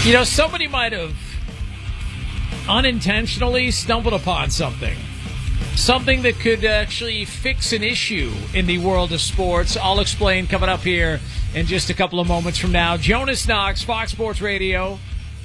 Somebody might have unintentionally stumbled upon something that could actually fix an issue in the world of sports. I'll explain coming up here in just a couple of moments from now. Jonas Knox, Fox Sports Radio.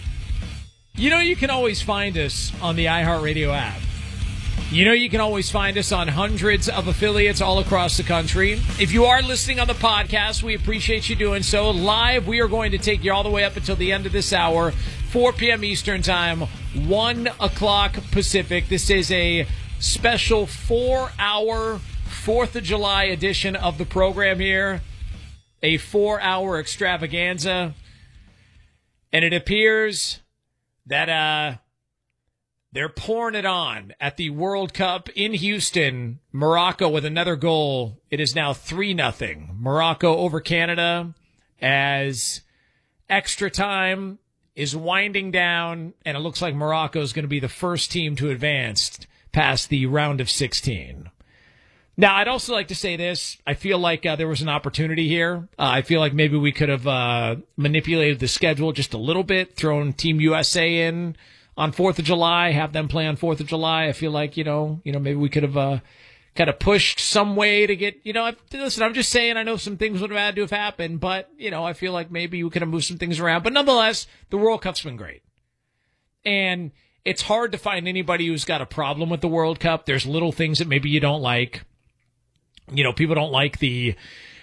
You can always find us on the iHeartRadio app. You can always find us on hundreds of affiliates all across the country. If you are listening on the podcast, we appreciate you doing so. Live, we are going to take you all the way up until the end of this hour, 4 p.m. Eastern Time, 1 o'clock Pacific. This is a special 4-hour 4th of July edition of the program here, a 4-hour extravaganza. And it appears that they're pouring it on at the World Cup in Houston. Morocco with another goal. It is now 3-0. Morocco over Canada as extra time is winding down, and it looks like Morocco is going to be the first team to advance past the round of 16. Now, I'd also like to say this. I feel like there was an opportunity here. I feel like maybe we could have manipulated the schedule just a little bit, thrown Team USA in on 4th of July, have them play on 4th of July. I feel like, maybe we could have kind of pushed some way to get, listen, I'm just saying, I know some things would have had to have happened, but, I feel like maybe we could have moved some things around. But nonetheless, the World Cup's been great. And it's hard to find anybody who's got a problem with the World Cup. There's little things that maybe you don't like. People don't like the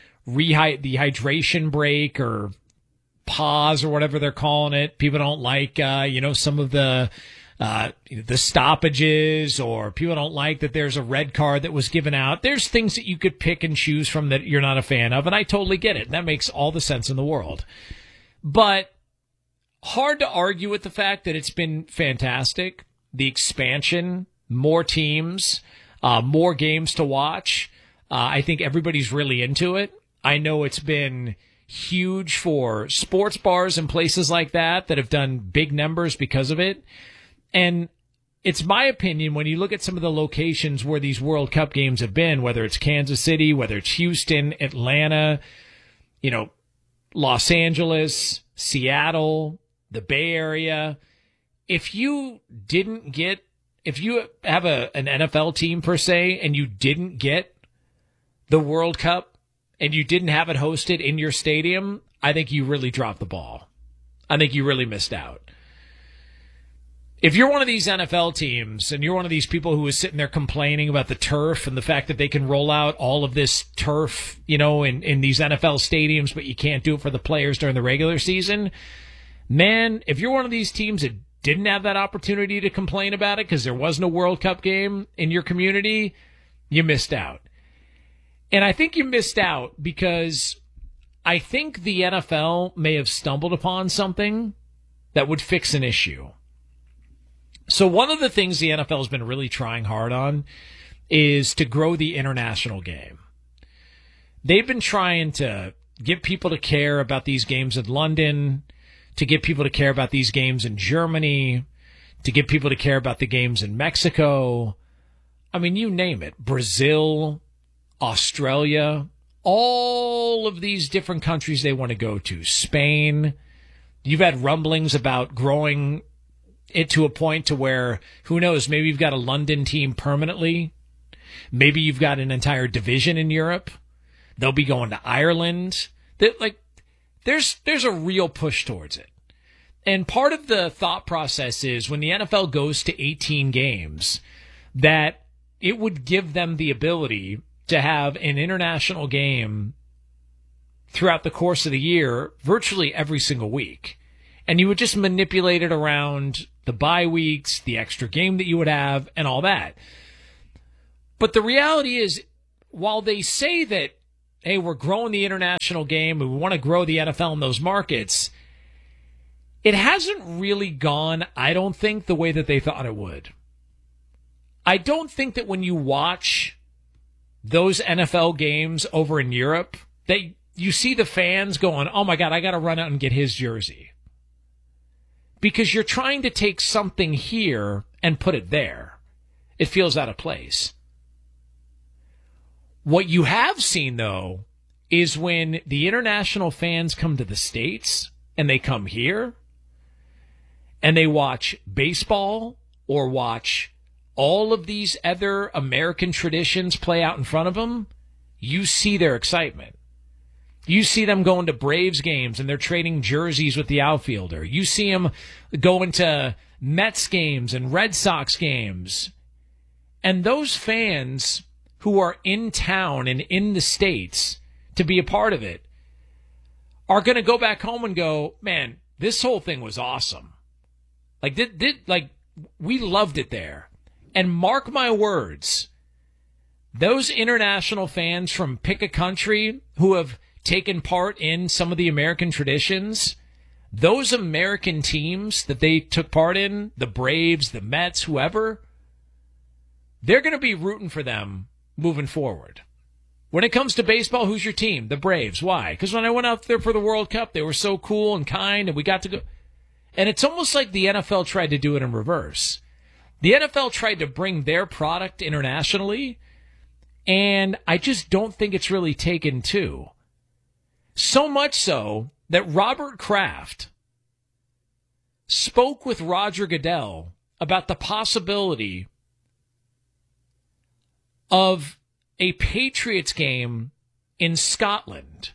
hydration break or pause or whatever they're calling it. People don't like, some of the stoppages, or people don't like that there's a red card that was given out. There's things that you could pick and choose from that you're not a fan of, and I totally get it. That makes all the sense in the world. But hard to argue with the fact that it's been fantastic. The expansion, more teams, more games to watch. I think everybody's really into it. I know it's been huge for sports bars and places like that have done big numbers because of it. And it's my opinion, when you look at some of the locations where these World Cup games have been, whether it's Kansas City, whether it's Houston, Atlanta, Los Angeles, Seattle, the Bay Area, if you have an NFL team per se and you didn't get the World Cup and you didn't have it hosted in your stadium, I think you really dropped the ball. I think you really missed out. If you're one of these NFL teams and you're one of these people who is sitting there complaining about the turf and the fact that they can roll out all of this turf, in these NFL stadiums, but you can't do it for the players during the regular season, man, if you're one of these teams that didn't have that opportunity to complain about it because there wasn't a World Cup game in your community, you missed out. And I think you missed out because I think the NFL may have stumbled upon something that would fix an issue. So one of the things the NFL has been really trying hard on is to grow the international game. They've been trying to get people to care about these games in London, to get people to care about these games in Germany, to get people to care about the games in Mexico. I mean, you name it. Brazil, Australia, all of these different countries they want to go to. Spain. You've had rumblings about growing it to a point to where, who knows, maybe you've got a London team permanently. Maybe you've got an entire division in Europe. They'll be going to Ireland. There's a real push towards it. And part of the thought process is when the NFL goes to 18 games, that it would give them the ability to have an international game throughout the course of the year, virtually every single week. And you would just manipulate it around the bye weeks, the extra game that you would have, and all that. But the reality is, while they say that, hey, we're growing the international game and we want to grow the NFL in those markets, it hasn't really gone, I don't think, the way that they thought it would. I don't think that when you watch those NFL games over in Europe, that you see the fans going, oh my God, I got to run out and get his jersey. Because you're trying to take something here and put it there. It feels out of place. What you have seen, though, is when the international fans come to the States and they come here, and they watch baseball or watch all of these other American traditions play out in front of them, you see their excitement. You see them going to Braves games and they're trading jerseys with the outfielder. You see them going to Mets games and Red Sox games. And those fans who are in town and in the States to be a part of it are going to go back home and go, man, this whole thing was awesome. Like, we loved it there. And mark my words, those international fans from pick a country who have taken part in some of the American traditions, those American teams that they took part in, the Braves, the Mets, whoever, they're going to be rooting for them moving forward. When it comes to baseball, who's your team? The Braves. Why? Because when I went out there for the World Cup, they were so cool and kind, and we got to go. And it's almost like the NFL tried to do it in reverse. The NFL tried to bring their product internationally, and I just don't think it's really taken to. So much so that Robert Kraft spoke with Roger Goodell about the possibility of a Patriots game in Scotland.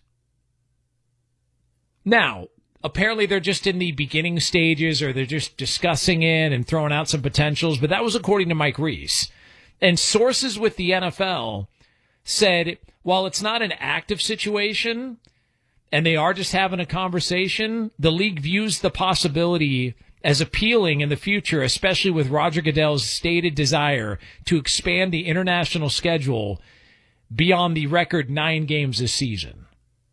Now, apparently they're just in the beginning stages or they're just discussing it and throwing out some potentials, but that was according to Mike Reese. And sources with the NFL said, while it's not an active situation and they are just having a conversation, the league views the possibility as appealing in the future, especially with Roger Goodell's stated desire to expand the international schedule beyond the record 9 games this season.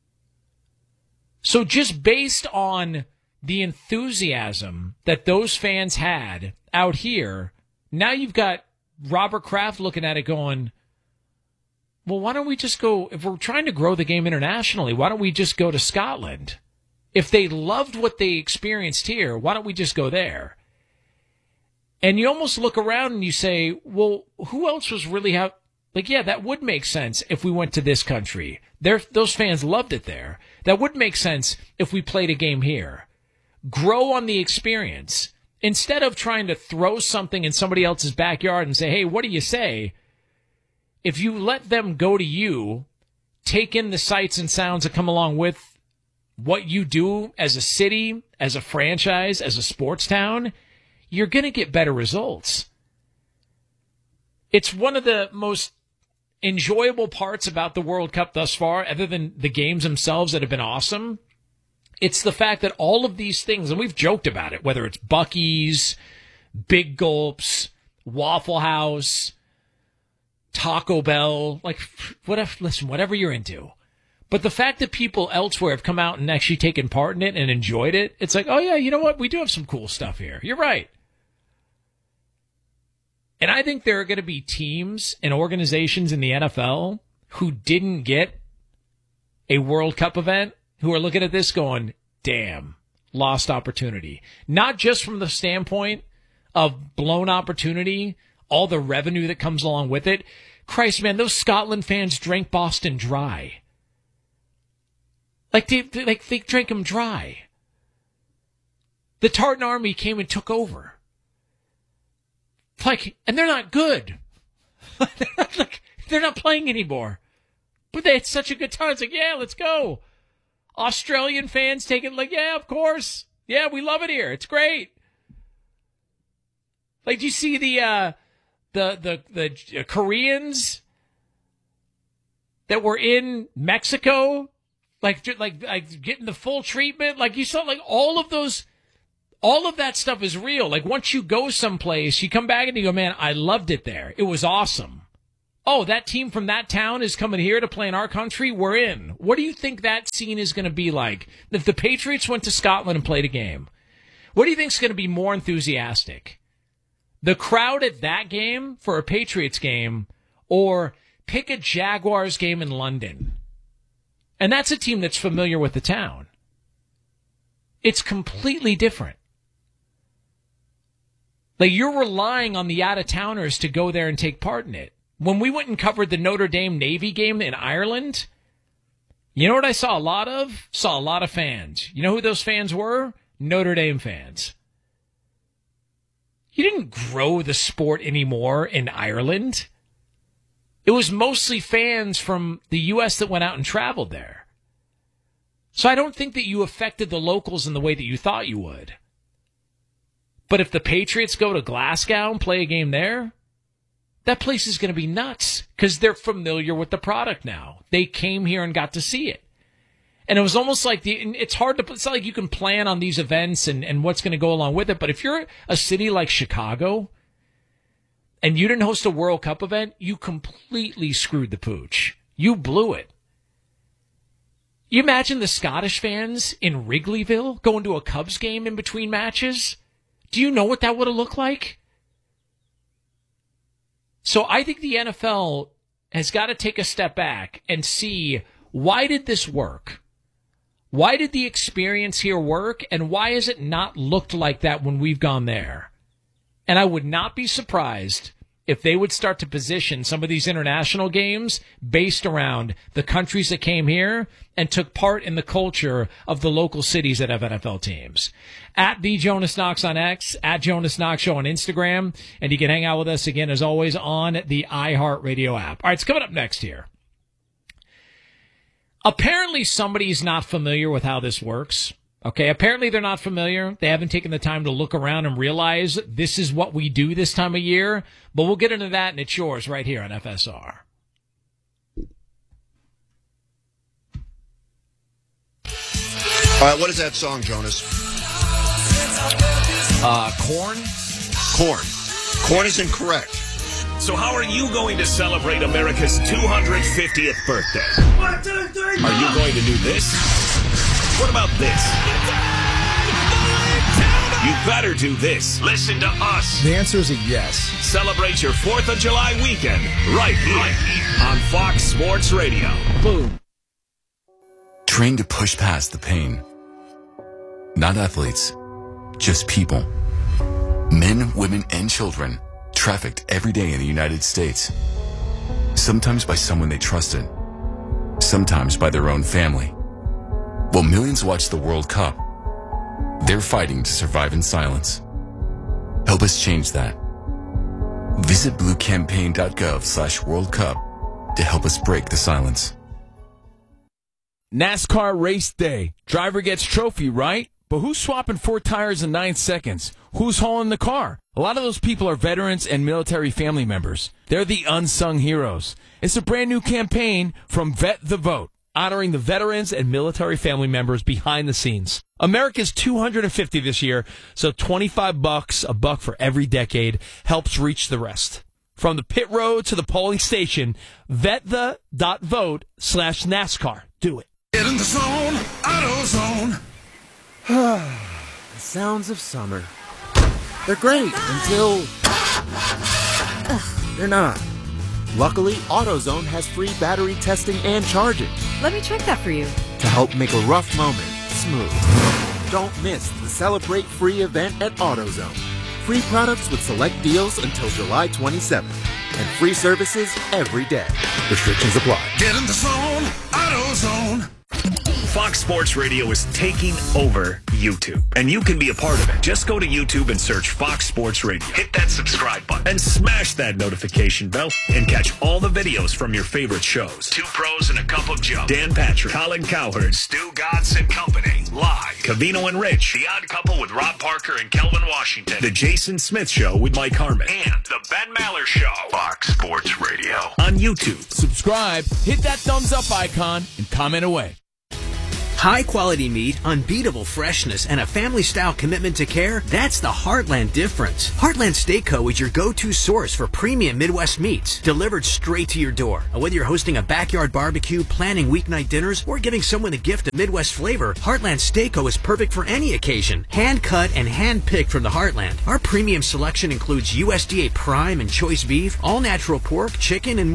So just based on the enthusiasm that those fans had out here, now you've got Robert Kraft looking at it going, well, why don't we just go, if we're trying to grow the game internationally, why don't we just go to Scotland? If they loved what they experienced here, why don't we just go there? And you almost look around and you say, well, who else was really yeah, that would make sense if we went to this country. Those fans loved it there. That would make sense if we played a game here. Grow on the experience. Instead of trying to throw something in somebody else's backyard and say, hey, what do you say? If you let them go to you, take in the sights and sounds that come along with what you do as a city, as a franchise, as a sports town, you're going to get better results. It's one of the most enjoyable parts about the World Cup thus far, other than the games themselves that have been awesome. It's the fact that all of these things, and we've joked about it, whether it's Buc-ee's, Big Gulps, Waffle House, Taco Bell, whatever you're into. But the fact that people elsewhere have come out and actually taken part in it and enjoyed it, it's like, oh yeah, you know what? We do have some cool stuff here. You're right. And I think there are going to be teams and organizations in the NFL who didn't get a World Cup event who are looking at this going, damn, lost opportunity. Not just from the standpoint of blown opportunity, all the revenue that comes along with it. Christ, man, those Scotland fans drank Boston dry. They drank them dry. The Tartan Army came and took over. And they're not good. They're not playing anymore. But they had such a good time. It's like, yeah, let's go. Australian fans take it like, yeah, of course. Yeah, we love it here. It's great. Do you see the Koreans that were in Mexico, getting the full treatment? You saw all of that stuff is real. Once you go someplace, you come back and you go, man, I loved it there. It was awesome. Oh, that team from that town is coming here to play in our country? We're in. What do you think that scene is going to be like? If the Patriots went to Scotland and played a game, what do you think is going to be more enthusiastic? The crowd at that game for a Patriots game, or pick a Jaguars game in London? And that's a team that's familiar with the town. It's completely different. You're relying on the out-of-towners to go there and take part in it. When we went and covered the Notre Dame Navy game in Ireland, you know what I saw a lot of? Saw a lot of fans. You know who those fans were? Notre Dame fans. You didn't grow the sport anymore in Ireland. It was mostly fans from the U.S. that went out and traveled there. So I don't think that you affected the locals in the way that you thought you would. But if the Patriots go to Glasgow and play a game there, that place is going to be nuts because they're familiar with the product now. They came here and got to see it. And it was almost like it's hard to, it's not like you can plan on these events and what's going to go along with it. But if you're a city like Chicago and you didn't host a World Cup event, you completely screwed the pooch. You blew it. You imagine the Scottish fans in Wrigleyville going to a Cubs game in between matches? Do you know what that would have looked like? So I think the NFL has got to take a step back and see, why did this work? Why did the experience here work? And why has it not looked like that when we've gone there? And I would not be surprised if they would start to position some of these international games based around the countries that came here and took part in the culture of the local cities that have NFL teams. At the Jonas Knox on X, at Jonas Knox Show on Instagram, and you can hang out with us again, as always, on the iHeartRadio app. All right, it's coming up next here. Apparently somebody's not familiar with how this works. Okay, apparently they're not familiar. They haven't taken the time to look around and realize this is what we do this time of year. But we'll get into that, and it's yours right here on FSR. All right, what is that song, Jonas? Corn? Corn. Corn is incorrect. So how are you going to celebrate America's 250th birthday? 1, 2, 3, Are you going to do this? What about this? You better do this. Listen to us. The answer is a yes. Celebrate your 4th of July weekend right here on Fox Sports Radio. Boom. Train to push past the pain. Not athletes, just people. Men, women, and children trafficked every day in the United States. Sometimes by someone they trusted. Sometimes by their own family. While millions watch the World Cup, they're fighting to survive in silence. Help us change that. Visit bluecampaign.gov/World Cup to help us break the silence. NASCAR race day. Driver gets trophy, right? But who's swapping 4 tires in 9 seconds? Who's hauling the car? A lot of those people are veterans and military family members. They're the unsung heroes. It's a brand new campaign from Vet the Vote, honoring the veterans and military family members behind the scenes. America's 250 this year, so $25, a buck for every decade, helps reach the rest. From the pit road to the polling station, VetThe.vote/NASCAR. Do it. Get in the zone, AutoZone. The sounds of summer. They're great until they're not. Luckily, AutoZone has free battery testing and charging Let me check that for you. to help make a rough moment smooth. Don't miss the Celebrate Free event at AutoZone. Free products with select deals until July 27th. And free services every day. Restrictions apply. Get in the zone, AutoZone. Fox Sports Radio is taking over YouTube, and you can be a part of it. Just go to YouTube and search Fox Sports Radio. Hit that subscribe button and smash that notification bell and catch all the videos from your favorite shows. 2 Pros and a Cup of Joe, Dan Patrick, Colin Cowherd, Stu Godson and Company, live. Cavino and Rich, The Odd Couple with Rob Parker and Kelvin Washington, The Jason Smith Show with Mike Harmon, and The Ben Maller Show. Fox Sports Radio on YouTube. Subscribe, hit that thumbs up icon, and comment away. High-quality meat, unbeatable freshness, and a family-style commitment to care, that's the Heartland difference. Heartland Steak Co. is your go-to source for premium Midwest meats, delivered straight to your door. And whether you're hosting a backyard barbecue, planning weeknight dinners, or giving someone a gift of Midwest flavor, Heartland Steak Co. is perfect for any occasion. Hand-cut and hand-picked from the Heartland. Our premium selection includes USDA prime and choice beef, all-natural pork, chicken, and more.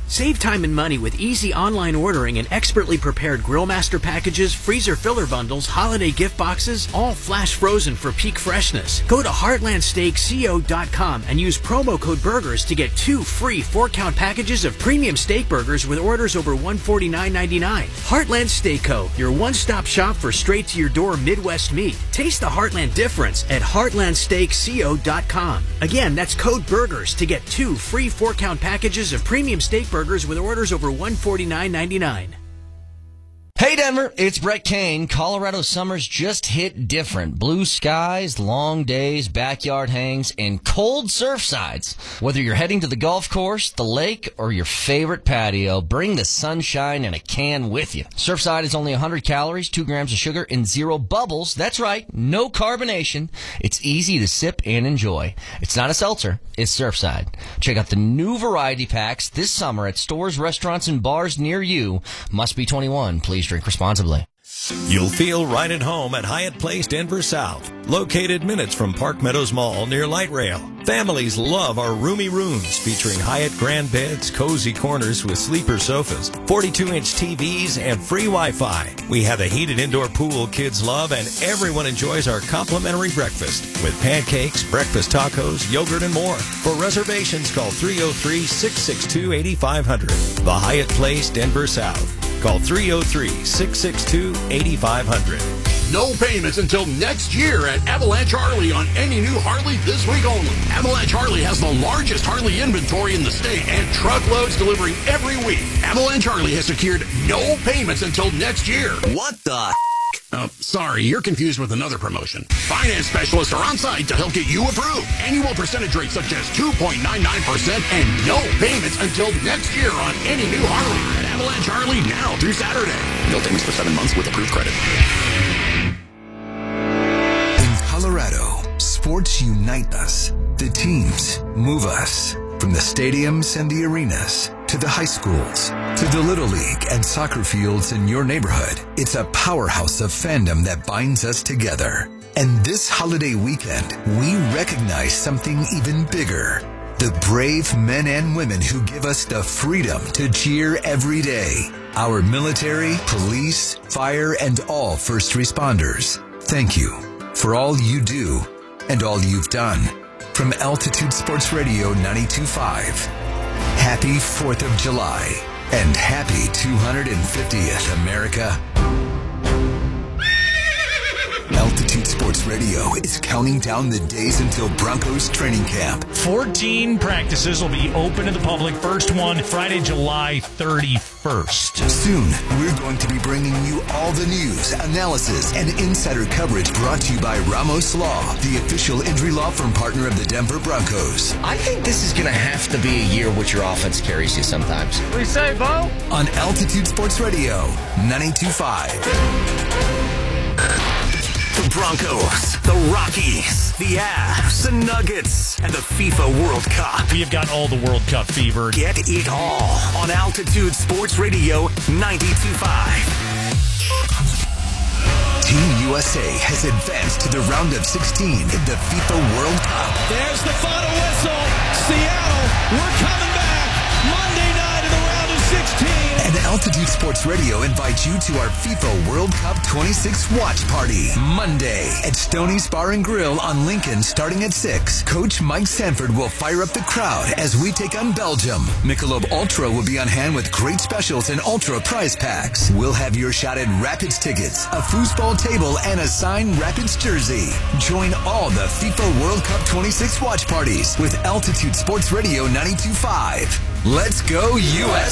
Save time and money with easy online ordering and expertly prepared Grillmaster packages, freezer filler bundles, holiday gift boxes, all flash frozen for peak freshness. Go to heartlandsteakco.com and use promo code BURGERS to get 2 free 4-count packages of premium steak burgers with orders over $149.99. Heartland Steak Co., your one-stop shop for straight-to-your-door Midwest meat. Taste the Heartland difference at heartlandsteakco.com. Again, that's code BURGERS to get 2 free 4-count packages of premium steak burgers with orders over $149.99. Hey Denver, it's Brett Kane. Colorado summers just hit different. Blue skies, long days, backyard hangs, and cold surf sides. Whether you're heading to the golf course, the lake, or your favorite patio, bring the sunshine and a can with you. Surfside is only 100 calories, 2 grams of sugar, and 0 bubbles. That's right, no carbonation. It's easy to sip and enjoy. It's not a seltzer, it's Surfside. Check out the new variety packs this summer at stores, restaurants, and bars near you. Must be 21. Please drink responsibly. You'll feel right at home at Hyatt Place Denver South, located minutes from Park Meadows Mall near Light Rail. Families love our roomy rooms featuring Hyatt grand beds, cozy corners with sleeper sofas, 42-inch TVs, and free Wi-Fi. We have a heated indoor pool kids love, and everyone enjoys our complimentary breakfast with pancakes, breakfast tacos, yogurt, and more. For reservations, call 303-662-8500. The Hyatt Place Denver South. Call 303-662-8500. No payments until next year at Avalanche Harley on any new Harley this week only. Avalanche Harley has the largest Harley inventory in the state and truckloads delivering every week. Avalanche Harley has secured no payments until next year. What the? Sorry, you're confused with another promotion. Finance specialists are on site to help get you approved. Annual percentage rates such as 2.99% and no payments until next year on any new Harley. At Avalanche Harley now through Saturday. No payments for 7 months with approved credit. In Colorado, sports unite us. The teams move us. From the stadiums and the arenas to the high schools, to the Little League and soccer fields in your neighborhood, it's a powerhouse of fandom that binds us together. And this holiday weekend, we recognize something even bigger. The brave men and women who give us the freedom to cheer every day. Our military, police, fire, and all first responders. Thank you for all you do and all you've done. From Altitude Sports Radio 92.5, happy 4th of July and happy 250th, America. Altitude Sports Radio is counting down the days until Broncos training camp. 14 practices will be open to the public. First one, Friday, July 31st. Soon, we're going to be bringing you all the news, analysis, and insider coverage brought to you by Ramos Law, the official injury law firm partner of the Denver Broncos. I think this is going to have to be a year which your offense carries you sometimes. We say, Bo? On Altitude Sports Radio 92.5. The Broncos, the Rockies, the Avs, the Nuggets, and the FIFA World Cup. We have got all the World Cup fever. Get it all on Altitude Sports Radio 92.5. Team USA has advanced to the round of 16 in the FIFA World Cup. There's the final whistle. Seattle, we're coming back. Monday night in the round of 16. And Altitude Sports Radio invites you to our FIFA World Cup 26 watch party. Monday at Stoney's Bar and Grill on Lincoln starting at 6. Coach Mike Sanford will fire up the crowd as we take on Belgium. Michelob Ultra will be on hand with great specials and Ultra prize packs. We'll have your shot at Rapids tickets, a foosball table, and a signed Rapids jersey. Join all the FIFA World Cup 26 watch parties with Altitude Sports Radio 92.5. Let's go, U.S.